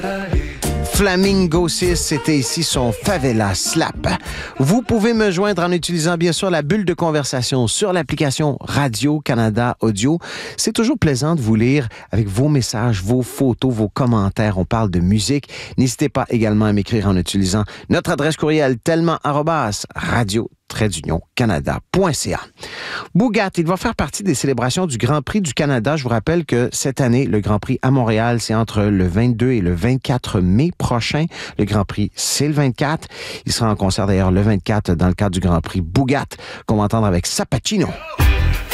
Flamingo 6, c'était ici son Favela Slap. Vous pouvez me joindre en utilisant bien sûr la bulle de conversation sur l'application Radio-Canada Audio. C'est toujours plaisant de vous lire avec vos messages, vos photos, vos commentaires. On parle de musique. N'hésitez pas également à m'écrire en utilisant notre adresse courriel tellement@radio-canada.ca. Bougat, il va faire partie des célébrations du Grand Prix du Canada. Je vous rappelle que cette année, le Grand Prix à Montréal, c'est entre le 22 et le 24 mai prochain. Le Grand Prix, c'est le 24. Il sera en concert d'ailleurs le 24 dans le cadre du Grand Prix Bougat, qu'on va entendre avec Sapacino.